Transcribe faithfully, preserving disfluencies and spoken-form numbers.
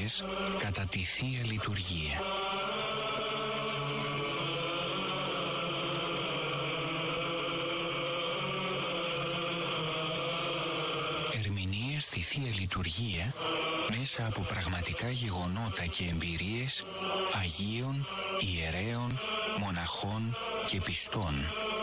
φορές κατά τη Θεία Λειτουργία. Ερμηνείες στη Θεία Λειτουργία μέσα από πραγματικά γεγονότα και εμπειρίες Αγίων, Ιερέων, Μοναχών και Πιστών.